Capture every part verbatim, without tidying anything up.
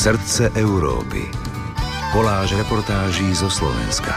Srdce Európy. Koláž reportáží zo Slovenska.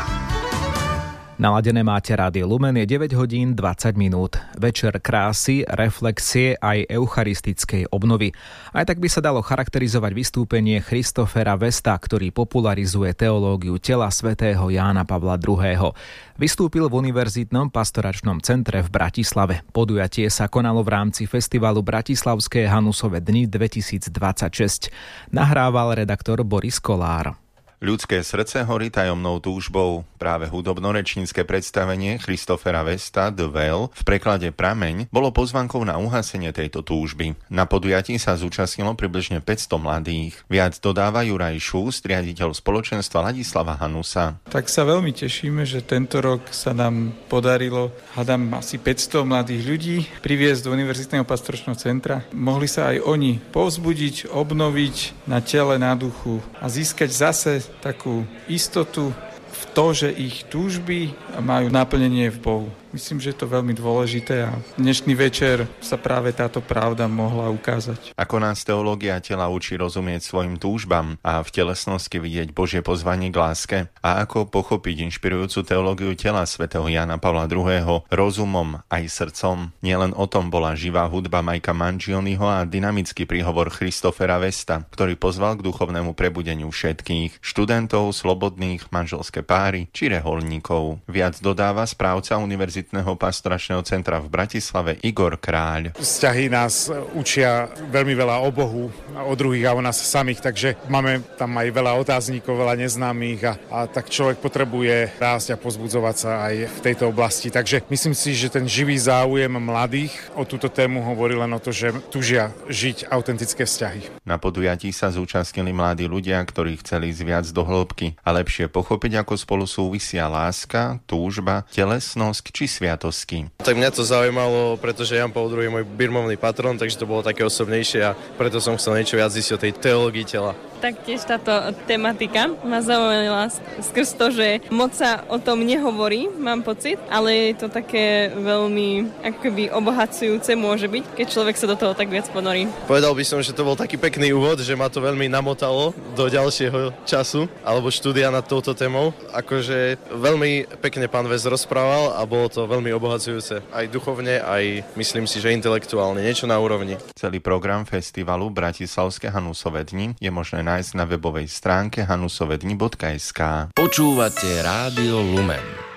Naladené máte Rádio Lumen, je deväť hodín dvadsať minút. Večer krásy, reflexie aj eucharistickej obnovy. Aj tak by sa dalo charakterizovať vystúpenie Christophera Westa, ktorý popularizuje teológiu tela svätého Jána Pavla druhého. Vystúpil v Univerzitnom pastoračnom centre v Bratislave. Podujatie sa konalo v rámci festivalu Bratislavské Hanusove dni dvetisícdvadsaťšesť. Nahrával redaktor Boris Kolár. Ľudské srdce horí tajomnou túžbou. Práve hudobnorečnícke predstavenie Christophera Westa The Well v preklade Prameň bolo pozvankou na uhasenie tejto túžby. Na podujatí sa zúčastnilo približne päťsto mladých. Viac dodáva Juraj Šúst, riaditeľ spoločenstva Ladislava Hanusa. Tak sa veľmi tešíme, že tento rok sa nám podarilo, hádam asi päťsto mladých ľudí, priviesť do Univerzitného pastoračného centra. Mohli sa aj oni povzbudiť, obnoviť na tele, na duchu a získať zase takú istotu v to, že ich túžby majú naplnenie v Bohu. Myslím, že je to veľmi dôležité a dnešný večer sa práve táto pravda mohla ukázať. Ako nás teológia tela učí rozumieť svojim túžbám a v telesnosti vidieť Božie pozvanie k láske a ako pochopiť inšpirujúcu teológiu tela svätého Jána Pavla druhého rozumom aj srdcom. Nielen o tom bola živá hudba Majka Mangioniho a dynamický príhovor Christophera Westa, ktorý pozval k duchovnému prebudeniu všetkých študentov, slobodných, manželské páry či reholníkov. Viac dodáva správca univerzity pastoračného centra v Bratislave Igor Kráľ. Vzťahy nás učia veľmi veľa o Bohu, o druhých a o nás samých, takže máme tam aj veľa otáznikov, veľa neznámych a, a tak človek potrebuje rásť a pozbudzovať sa aj v tejto oblasti. Takže myslím si, že ten živý záujem mladých o túto tému hovorí len o to, že túžia žiť autentické vzťahy. Na podujatí sa zúčastnili mladí ľudia, ktorí chceli ísť viac do hĺbky a lepšie pochopiť, ako spolu súvisia láska, túžba, telesnosť či sviatosti. Tak mňa to zaujímalo, pretože Ján Pavol druhý je môj birmovný patron, takže to bolo také osobnejšie a preto som chcel niečo viac zistiť o tej teológii tela. Taktiež táto tematika ma zaujímala skrz to, že moc sa o tom nehovorí, mám pocit, ale je to také veľmi akoby obohacujúce môže byť, keď človek sa do toho tak viac ponorí. Povedal by som, že to bol taký pekný úvod, že ma to veľmi namotalo do ďalšieho času alebo štúdia nad touto témou. Akože veľmi pekne pán West rozprával a bolo to veľmi obohacujúce. Aj duchovne, aj myslím si, že intelektuálne, niečo na úrovni. Celý program festivalu Bratislavské Hanusove dni je možné nájsť na webovej stránke hanusove dni bodka es ká. Počúvate Rádio Lumen.